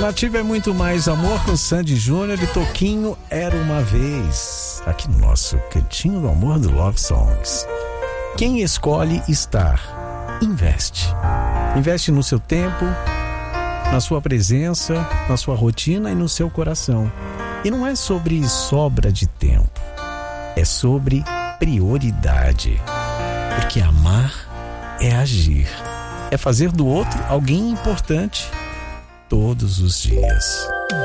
Nativa é muito mais amor com Sandy Júnior e Toquinho Era Uma Vez, aqui no nosso Cantinho do Amor do Love Songs. Quem escolhe estar, investe. Investe no seu tempo, na sua presença, na sua rotina e no seu coração. E não é sobre sobra de tempo, é sobre prioridade. Porque amar é agir, é fazer do outro alguém importante todos os dias.